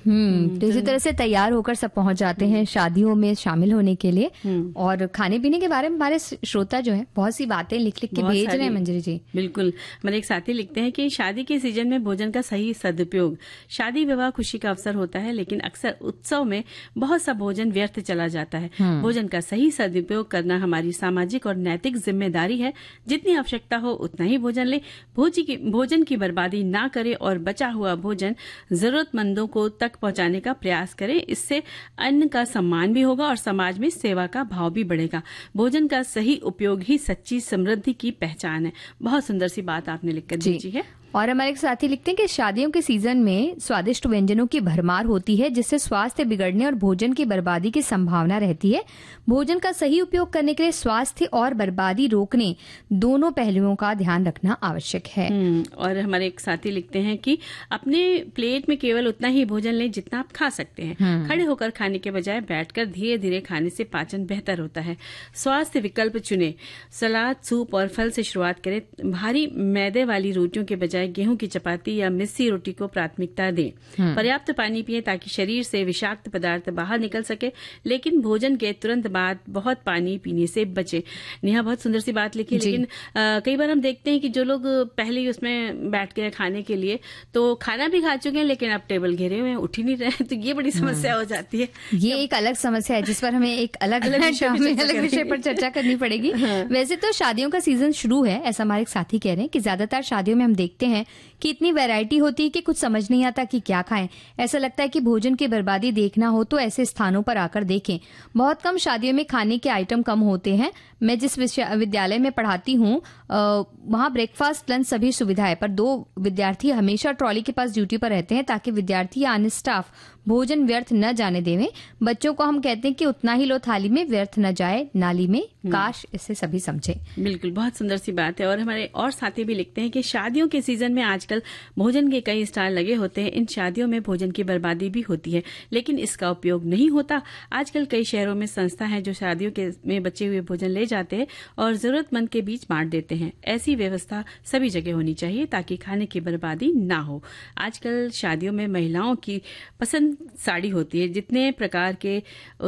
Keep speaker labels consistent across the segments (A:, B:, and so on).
A: तो इसी तरह से तैयार होकर सब पहुंच जाते हैं शादियों में शामिल होने के लिए। और खाने पीने के बारे में हमारे श्रोता जो है बहुत सी बातें लिख लिख के भेज रहे हैं मंजरी जी।
B: बिल्कुल, मेरे एक साथी लिखते हैं कि शादी के सीजन में भोजन का सही सदुपयोग। शादी विवाह खुशी का अवसर होता है, लेकिन अक्सर उत्सव में बहुत सा भोजन व्यर्थ चला जाता है। भोजन का सही सदुपयोग करना हमारी सामाजिक और नैतिक जिम्मेदारी है। जितनी आवश्यकता हो उतना ही भोजन ले, भोजन की बर्बादी ना करे और बचा हुआ भोजन जरूरतमंदों को तक पहुंचाने का प्रयास करें। इससे अन्न का सम्मान भी होगा और समाज में सेवा का भाव भी बढ़ेगा। भोजन का सही उपयोग ही सच्ची समृद्धि की पहचान है। बहुत सुंदर सी बात आपने लिखकर भेजी है।
A: और हमारे एक साथी लिखते हैं कि शादियों के सीजन में स्वादिष्ट व्यंजनों की भरमार होती है, जिससे स्वास्थ्य बिगड़ने और भोजन की बर्बादी की संभावना रहती है। भोजन का सही उपयोग करने के लिए स्वास्थ्य और बर्बादी रोकने दोनों पहलुओं का ध्यान रखना आवश्यक है।
B: और हमारे एक साथी लिखते हैं कि अपने प्लेट में केवल उतना ही भोजन लें जितना आप खा सकते हैं। खड़े होकर खाने के बजाय बैठकर धीरे धीरे खाने से पाचन बेहतर होता है। स्वास्थ्य विकल्प चुने, सलाद, सूप और फल से शुरुआत करें। भारी मैदे वाली रोटियों के बजाय गेहूं की चपाती या मिस्सी रोटी को प्राथमिकता दें। पर्याप्त पानी पिएं ताकि शरीर से विषाक्त पदार्थ बाहर निकल सके, लेकिन भोजन के तुरंत बाद बहुत पानी पीने से बचें। नेहा बहुत सुंदर सी बात लिखी, लेकिन कई बार हम देखते हैं कि जो लोग पहले ही उसमें बैठ गए खाने के लिए, तो खाना भी खा चुके हैं लेकिन अब टेबल घेरे हुए हैं, उठ ही नहीं रहे, तो ये बड़ी समस्या हो जाती है।
A: ये एक अलग समस्या है जिस पर हमें एक अलग विषय पर चर्चा करनी पड़ेगी। वैसे तो शादियों का सीजन शुरू है, ऐसा हमारे एक साथी कह रहे हैं कि ज्यादातर शादियों में हम देखते हैं कि इतनी वैरायटी होती है कि कुछ समझ नहीं आता कि क्या खाएं। ऐसा लगता है कि भोजन की बर्बादी देखना हो तो ऐसे स्थानों पर आकर देखें। बहुत कम शादियों में खाने के आइटम कम होते हैं। मैं जिस विद्यालय में पढ़ाती हूँ वहाँ ब्रेकफास्ट, लंच सभी सुविधा है, पर 2 विद्यार्थी हमेशा ट्रॉली के पास ड्यूटी पर रहते हैं ताकि विद्यार्थी या अन्य स्टाफ भोजन व्यर्थ न जाने देवें। बच्चों को हम कहते हैं कि उतना ही लो थाली में, व्यर्थ न जाए नाली में। काश इसे सभी समझे।
B: बिल्कुल, बहुत सुंदर सी बात है। और हमारे और साथी भी लिखते हैं कि शादियों के सीजन में आजकल भोजन के कई स्टॉल लगे होते हैं। इन शादियों में भोजन की बर्बादी भी होती है, लेकिन इसका उपयोग नहीं होता। आजकल कई शहरों में संस्था है जो शादियों के में बचे हुए भोजन ले जाते हैं और जरूरतमंद के बीच बांट देते हैं। ऐसी व्यवस्था सभी जगह होनी चाहिए ताकि खाने की बर्बादी ना हो। आजकल शादियों में महिलाओं की पसंद साड़ी होती है। जितने प्रकार के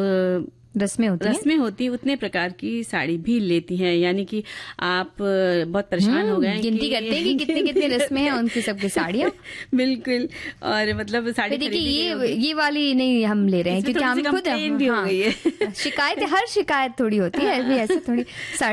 A: रस्में होती है
B: उतने प्रकार की साड़ी भी लेती हैं। यानी कि आप बहुत परेशान हो गए हैं,
A: गिनती करते हैं कि कितनी रस्में हैं उनकी सबकी साड़ियाँ।
B: बिल्कुल, और मतलब साड़ी
A: देखिए ये वाली नहीं हम ले रहे हैं क्योंकि हम खुद
B: शिकायत
A: हर शिकायत थोड़ी होती है, ऐसे थोड़ी